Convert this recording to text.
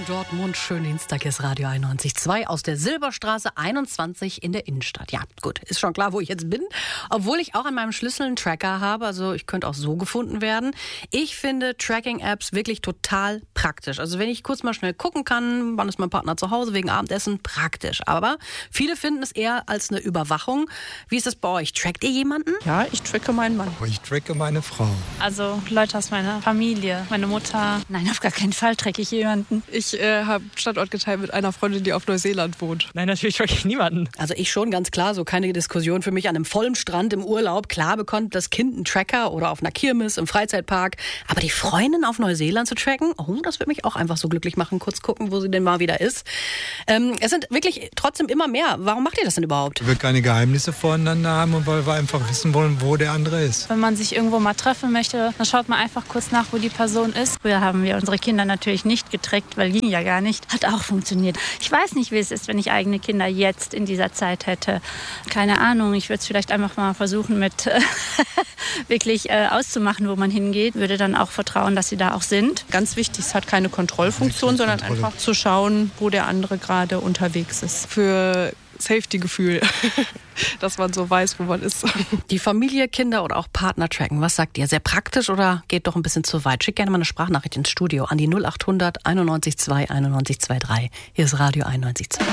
Dortmund, schönen Dienstag, hier ist Radio 91.2 aus der Silberstraße 21 in der Innenstadt. Ja, gut, ist schon klar, wo ich jetzt bin. Obwohl ich auch an meinem Schlüssel einen Tracker habe, also ich könnte auch so gefunden werden. Ich finde Tracking-Apps wirklich total praktisch. Also wenn ich kurz mal schnell gucken kann, wann ist mein Partner zu Hause wegen Abendessen, praktisch. Aber viele finden es eher als eine Überwachung. Wie ist das bei euch? Trackt ihr jemanden? Ja, ich tracke meinen Mann. Ich tracke meine Frau. Also Leute aus meiner Familie, meine Mutter. Nein, auf gar keinen Fall tracke ich jemanden. Ich habe Standort geteilt mit einer Freundin, die auf Neuseeland wohnt. Nein, natürlich tracke ich niemanden. Also ich schon, ganz klar, so keine Diskussion für mich an einem vollen Strand im Urlaub. Klar bekommt das Kind einen Tracker oder auf einer Kirmes, im Freizeitpark. Aber die Freundin auf Neuseeland zu tracken, oh, das würde mich auch einfach so glücklich machen. Kurz gucken, wo sie denn mal wieder ist. Es sind wirklich trotzdem immer mehr. Warum macht ihr das denn überhaupt? Wir keine Geheimnisse voneinander haben und weil wir einfach wissen wollen, wo der andere ist. Wenn man sich irgendwo mal treffen möchte, dann schaut man einfach kurz nach, wo die Person ist. Früher haben wir unsere Kinder natürlich nicht getrackt, weil ging ja gar nicht. Hat auch funktioniert. Ich weiß nicht, wie es ist, wenn ich eigene Kinder jetzt in dieser Zeit hätte. Keine Ahnung, ich würde es vielleicht einfach mal versuchen mit wirklich auszumachen, wo man hingeht. Würde dann auch vertrauen, dass sie da auch sind. Ganz wichtig, es hat keine Kontrollfunktion, sondern einfach zu schauen, wo der andere gerade unterwegs ist. Für Safety-Gefühl, dass man so weiß, wo man ist. Die Familie, Kinder oder auch Partner tracken, was sagt ihr? Sehr praktisch oder geht doch ein bisschen zu weit? Schickt gerne mal eine Sprachnachricht ins Studio an die 0800 91 2 91 23. Hier ist Radio 91.2.